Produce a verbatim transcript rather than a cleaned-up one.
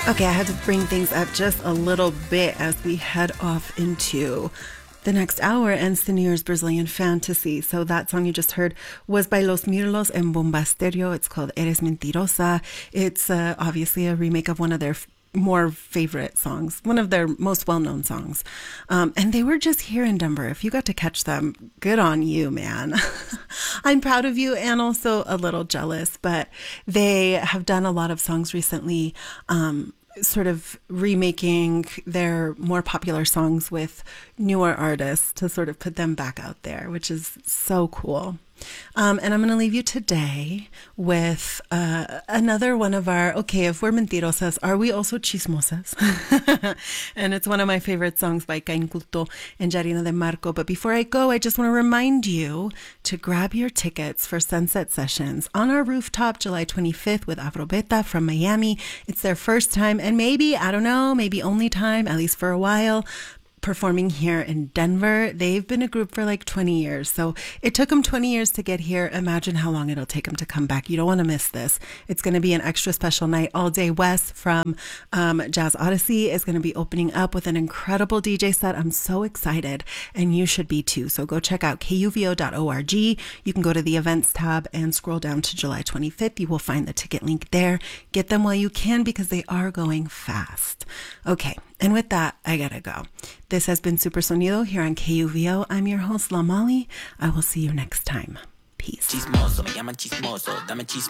Okay, I had to bring things up just a little bit as we head off into the next hour and Señor's Brazilian Fantasy. So that song you just heard was by Los Mirlos and Bombasterio. It's called Eres Mentirosa. It's uh, obviously a remake of one of their f- more favorite songs, one of their most well-known songs. Um, and they were just here in Denver. If you got to catch them, good on you, man. I'm proud of you and also a little jealous, but they have done a lot of songs recently, um, sort of remaking their more popular songs with newer artists to sort of put them back out there, which is so cool. Um, and I'm going to leave you today with uh, another one of our, okay, if we're mentirosas, are we also chismosas? And it's one of my favorite songs by Cain Culto and Jarina de Marco. But before I go, I just want to remind you to grab your tickets for Sunset Sessions on our rooftop July twenty-fifth with Afrobeta from Miami. It's their first time and maybe, I don't know, maybe only time, at least for a while, performing here in Denver. They've been a group for like twenty years. So it took them twenty years to get here. Imagine how long it'll take them to come back. You don't want to miss this. It's going to be an extra special night. All Day West from um, Jazz Odyssey is going to be opening up with an incredible D J set. I'm so excited and you should be too. So go check out K U V O dot org. You can go to the events tab and scroll down to July twenty-fifth. You will find the ticket link there. Get them while you can because they are going fast. Okay. And with that, I gotta go. This has been Super Sonido here on K U V O. I'm your host, La Molly. I will see you next time. Peace. Chismoso, me llaman chismoso, dame chisme.